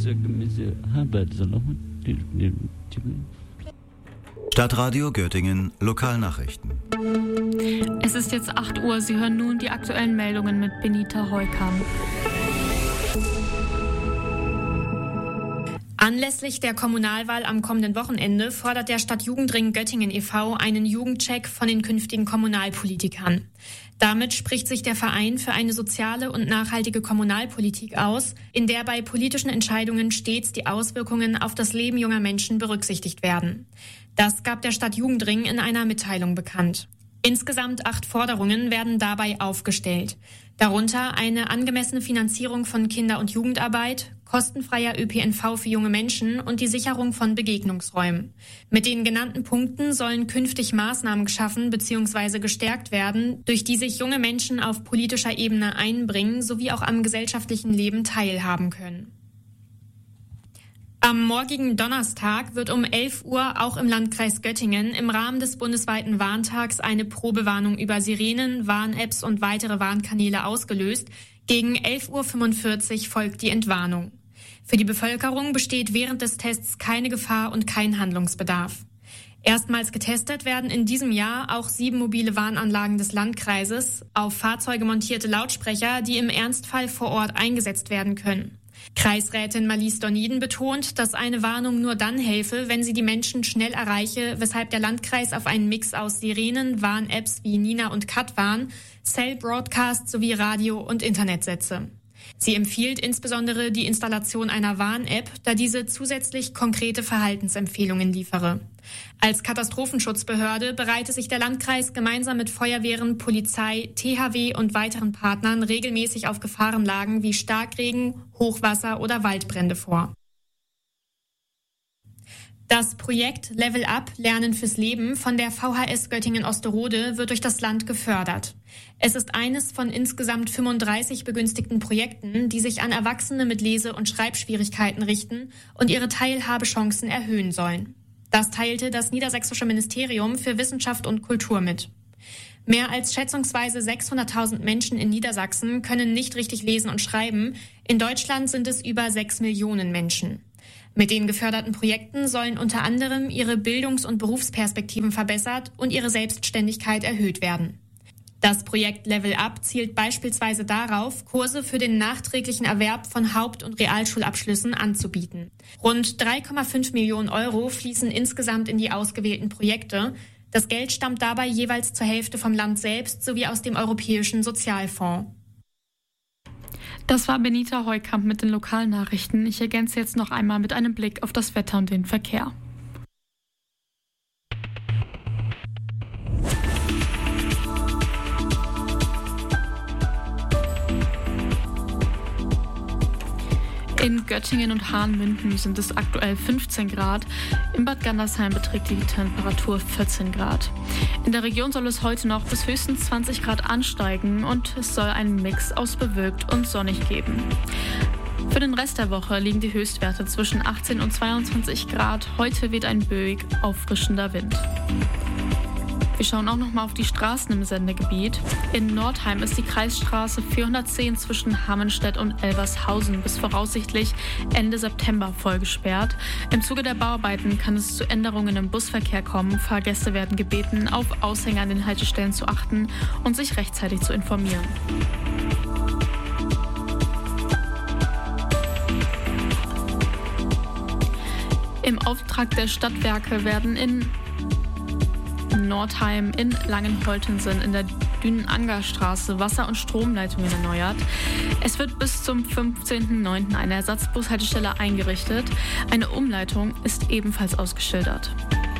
Stadtradio Göttingen, Lokalnachrichten. Es ist jetzt 8 Uhr. Sie hören nun die aktuellen Meldungen mit Benita Heukamp. Anlässlich der Kommunalwahl am kommenden Wochenende fordert der Stadtjugendring Göttingen e.V. einen Jugendcheck von den künftigen Kommunalpolitikern. Damit spricht sich der Verein für eine soziale und nachhaltige Kommunalpolitik aus, in der bei politischen Entscheidungen stets die Auswirkungen auf das Leben junger Menschen berücksichtigt werden. Das gab der Stadtjugendring in einer Mitteilung bekannt. Insgesamt 8 Forderungen werden dabei aufgestellt. Darunter eine angemessene Finanzierung von Kinder- und Jugendarbeit, kostenfreier ÖPNV für junge Menschen und die Sicherung von Begegnungsräumen. Mit den genannten Punkten sollen künftig Maßnahmen geschaffen bzw. gestärkt werden, durch die sich junge Menschen auf politischer Ebene einbringen sowie auch am gesellschaftlichen Leben teilhaben können. Am morgigen Donnerstag wird um 11 Uhr auch im Landkreis Göttingen im Rahmen des bundesweiten Warntags eine Probewarnung über Sirenen, Warn-Apps und weitere Warnkanäle ausgelöst. Gegen 11.45 Uhr folgt die Entwarnung. Für die Bevölkerung besteht während des Tests keine Gefahr und kein Handlungsbedarf. Erstmals getestet werden in diesem Jahr auch 7 mobile Warnanlagen des Landkreises, auf Fahrzeuge montierte Lautsprecher, die im Ernstfall vor Ort eingesetzt werden können. Kreisrätin Marlies Dorniden betont, dass eine Warnung nur dann helfe, wenn sie die Menschen schnell erreiche, weshalb der Landkreis auf einen Mix aus Sirenen, Warn-Apps wie Nina und Katwarn, Cell-Broadcast sowie Radio- und Internet setze. Sie empfiehlt insbesondere die Installation einer Warn-App, da diese zusätzlich konkrete Verhaltensempfehlungen liefere. Als Katastrophenschutzbehörde bereite sich der Landkreis gemeinsam mit Feuerwehren, Polizei, THW und weiteren Partnern regelmäßig auf Gefahrenlagen wie Starkregen, Hochwasser oder Waldbrände vor. Das Projekt Level Up – Lernen fürs Leben von der VHS Göttingen-Osterode wird durch das Land gefördert. Es ist eines von insgesamt 35 begünstigten Projekten, die sich an Erwachsene mit Lese- und Schreibschwierigkeiten richten und ihre Teilhabechancen erhöhen sollen. Das teilte das Niedersächsische Ministerium für Wissenschaft und Kultur mit. Mehr als schätzungsweise 600.000 Menschen in Niedersachsen können nicht richtig lesen und schreiben. In Deutschland sind es über 6 Millionen Menschen. Mit den geförderten Projekten sollen unter anderem ihre Bildungs- und Berufsperspektiven verbessert und ihre Selbstständigkeit erhöht werden. Das Projekt Level Up zielt beispielsweise darauf, Kurse für den nachträglichen Erwerb von Haupt- und Realschulabschlüssen anzubieten. Rund 3,5 Millionen Euro fließen insgesamt in die ausgewählten Projekte. Das Geld stammt dabei jeweils zur Hälfte vom Land selbst sowie aus dem Europäischen Sozialfonds. Das war Benita Heukamp mit den Lokalnachrichten. Ich ergänze jetzt noch einmal mit einem Blick auf das Wetter und den Verkehr. In Göttingen und Hahnmünden sind es aktuell 15 Grad. In Bad Gandersheim beträgt die Temperatur 14 Grad. In der Region soll es heute noch bis höchstens 20 Grad ansteigen und es soll einen Mix aus bewölkt und sonnig geben. Für den Rest der Woche liegen die Höchstwerte zwischen 18 und 22 Grad. Heute weht ein böig auffrischender Wind. Wir schauen auch noch mal auf die Straßen im Sendegebiet. In Nordheim ist die Kreisstraße 410 zwischen Hammenstedt und Elvershausen bis voraussichtlich Ende September voll gesperrt. Im Zuge der Bauarbeiten kann es zu Änderungen im Busverkehr kommen. Fahrgäste werden gebeten, auf Aushänge an den Haltestellen zu achten und sich rechtzeitig zu informieren. Im Auftrag der Stadtwerke werden in Nordheim in Langenholtensen in der Dünen-Anger-Straße Wasser- und Stromleitungen erneuert. Es wird bis zum 15.09. eine Ersatzbushaltestelle eingerichtet. Eine Umleitung ist ebenfalls ausgeschildert.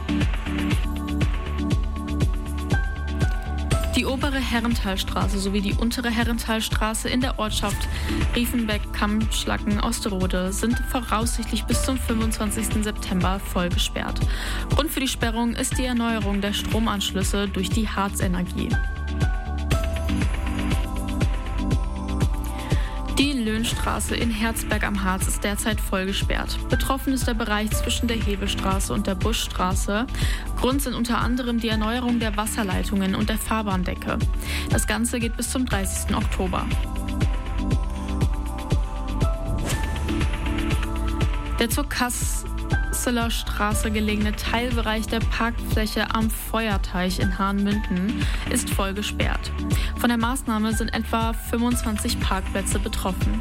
Die obere Herrentalstraße sowie die untere Herrentalstraße in der Ortschaft Riefenbeck-Kammschlacken-Osterode sind voraussichtlich bis zum 25. September voll gesperrt. Grund für die Sperrung ist die Erneuerung der Stromanschlüsse durch die Harzenergie. Die Löhnstraße in Herzberg am Harz ist derzeit voll gesperrt. Betroffen ist der Bereich zwischen der Hebestraße und der Buschstraße. Grund sind unter anderem die Erneuerung der Wasserleitungen und der Fahrbahndecke. Das Ganze geht bis zum 30. Oktober. Der zur Kasseler Straße gelegene Teilbereich der Parkfläche am Feuerteich in Hahnmünden ist voll gesperrt. Von der Maßnahme sind etwa 25 Parkplätze betroffen.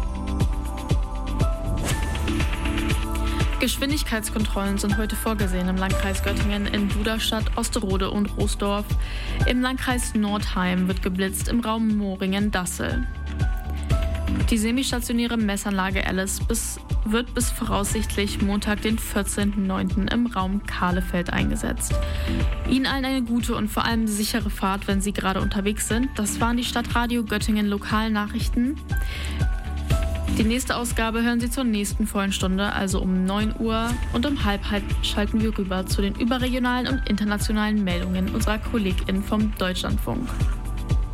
Geschwindigkeitskontrollen sind heute vorgesehen im Landkreis Göttingen in Duderstadt, Osterode und Roosdorf. Im Landkreis Nordheim wird geblitzt im Raum Moringen-Dassel. Die semistationäre Messanlage Alice wird bis voraussichtlich Montag, den 14.09. im Raum Kahlefeld eingesetzt. Ihnen allen eine gute und vor allem sichere Fahrt, wenn Sie gerade unterwegs sind. Das waren die Stadtradio Göttingen Lokalnachrichten. Die nächste Ausgabe hören Sie zur nächsten vollen Stunde, also um 9 Uhr, und um halb schalten wir rüber zu den überregionalen und internationalen Meldungen unserer KollegInnen vom Deutschlandfunk.